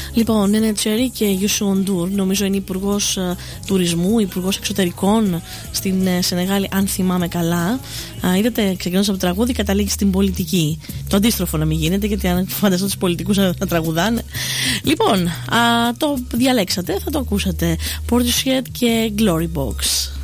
Λοιπόν, Νένε Τσέρι και Youssou N'Dour, νομίζω είναι υπουργός τουρισμού, υπουργός εξωτερικών στην Σενεγάλη, αν θυμάμαι καλά. Είδατε, ξεκινώντας από το τραγούδι, καταλήγει στην πολιτική. Το αντίστροφο να μην γίνεται, γιατί αν φανταστώ τους πολιτικούς να τραγουδάνε. Λοιπόν, το διαλέξατε, θα το ακούσατε. Portishead και Glory Box.